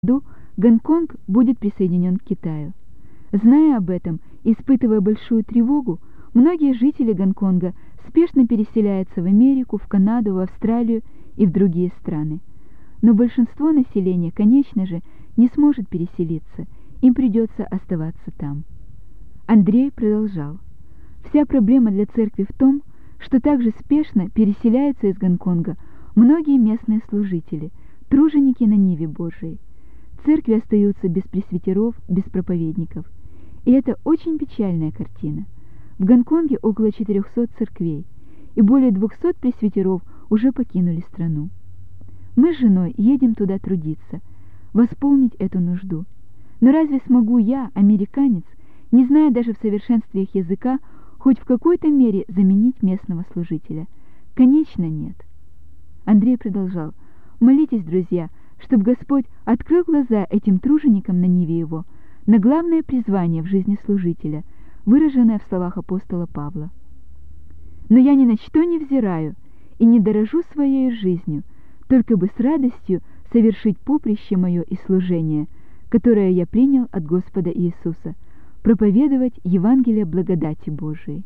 году Гонконг будет присоединен к Китаю. Зная об этом и испытывая большую тревогу, многие жители Гонконга спешно переселяются в Америку, в Канаду, в Австралию и в другие страны. Но большинство населения, конечно же, не сможет переселиться, им придется оставаться там. Андрей продолжал. Вся проблема для церкви в том, что также спешно переселяются из Гонконга многие местные служители, труженики на ниве Божией. Церкви остаются без пресвитеров, без проповедников. И это очень печальная картина. В Гонконге около 400 церквей, и более 200 пресвитеров уже покинули страну. Мы с женой едем туда трудиться, восполнить эту нужду. Но разве смогу я, американец, не зная даже в совершенстве их языка, хоть в какой-то мере заменить местного служителя? Конечно, нет. Андрей продолжал. Молитесь, друзья, чтобы Господь открыл глаза этим труженикам на ниве Его, на главное призвание в жизни служителя, выраженное в словах апостола Павла. «Но я ни на что не взираю и не дорожу своей жизнью, только бы с радостью совершить поприще мое и служение, которое я принял от Господа Иисуса, проповедовать Евангелие благодати Божией».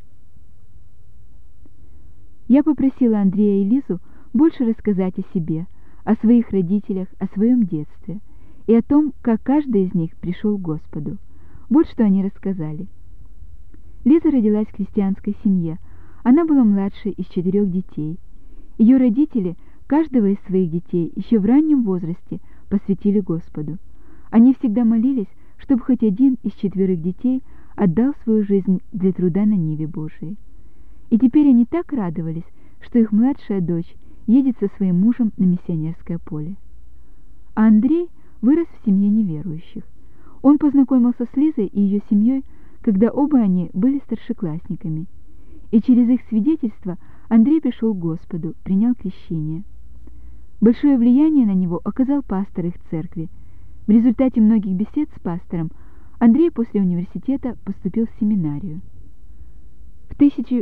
Я попросила Андрея и Лизу больше рассказать о себе, о своих родителях, о своем детстве и о том, как каждый из них пришел к Господу. Вот что они рассказали. Лиза родилась в христианской семье. Она была младшей из 4 детей. Ее родители каждого из своих детей еще в раннем возрасте посвятили Господу. Они всегда молились, чтобы хоть один из 4 детей отдал свою жизнь для труда на ниве Божией. И теперь они так радовались, что их младшая дочь едет со своим мужем на миссионерское поле. А Андрей вырос в семье неверующих. Он познакомился с Лизой и ее семьей, когда оба они были старшеклассниками. И через их свидетельство Андрей пришел к Господу, принял крещение. Большое влияние на него оказал пастор их церкви. В результате многих бесед с пастором Андрей после университета поступил в семинарию. В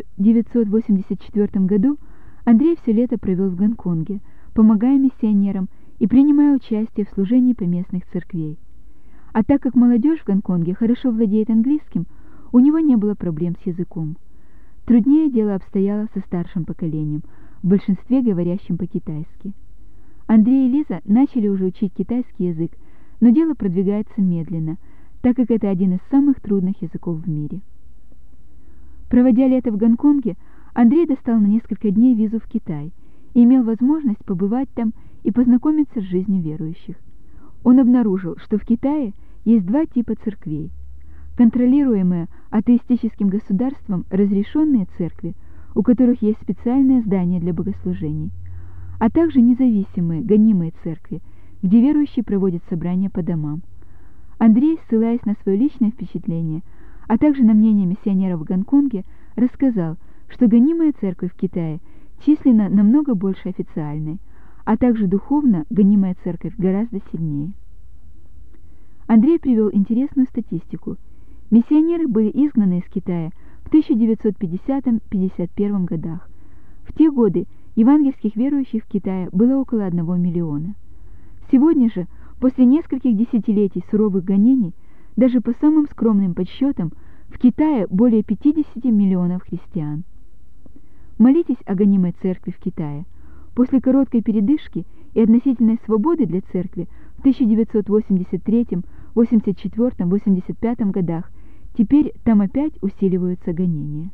1984 году Андрей все лето провел в Гонконге, помогая миссионерам и принимая участие в служении поместных церквей. А так как молодежь в Гонконге хорошо владеет английским, у него не было проблем с языком. Труднее дело обстояло со старшим поколением, в большинстве говорящим по-китайски. Андрей и Лиза начали уже учить китайский язык, но дело продвигается медленно, так как это один из самых трудных языков в мире. Проводя лето в Гонконге, Андрей достал на несколько дней визу в Китай и имел возможность побывать там и познакомиться с жизнью верующих. Он обнаружил, что в Китае есть 2 типа церквей: контролируемые атеистическим государством разрешенные церкви, у которых есть специальное здание для богослужений, а также независимые, гонимые церкви, где верующие проводят собрания по домам. Андрей, ссылаясь на свое личное впечатление, а также на мнение миссионеров в Гонконге, рассказал, что гонимая церковь в Китае численно намного больше официальной, а также духовно гонимая церковь гораздо сильнее. Андрей привел интересную статистику. Миссионеры были изгнаны из Китая в 1950-51 годах. В те годы евангельских верующих в Китае было около 1 миллиона. Сегодня же, после нескольких десятилетий суровых гонений, даже по самым скромным подсчетам, в Китае более 50 миллионов христиан. Молитесь о гонимой церкви в Китае. После короткой передышки и относительной свободы для церкви в 1983, 84, 85 годах теперь там опять усиливаются гонения.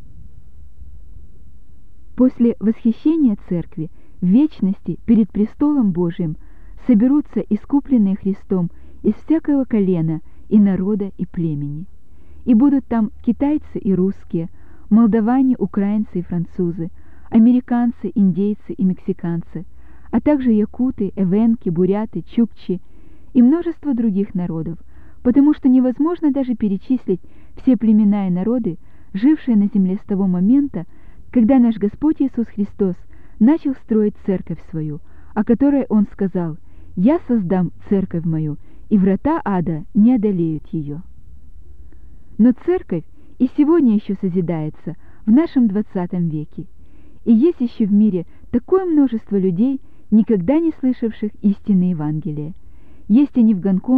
После восхищения церкви в вечности перед престолом Божиим соберутся искупленные Христом из всякого колена и народа и племени. И будут там китайцы и русские, молдаване, украинцы и французы, американцы, индейцы и мексиканцы, а также якуты, эвенки, буряты, чукчи и множество других народов, потому что невозможно даже перечислить все племена и народы, жившие на земле с того момента, когда наш Господь Иисус Христос начал строить церковь свою, о которой Он сказал: «Я создам церковь мою, и врата ада не одолеют ее». Но церковь и сегодня еще созидается в нашем 20 веке. И есть еще в мире такое множество людей, никогда не слышавших истины Евангелия. Есть они в Гонконге,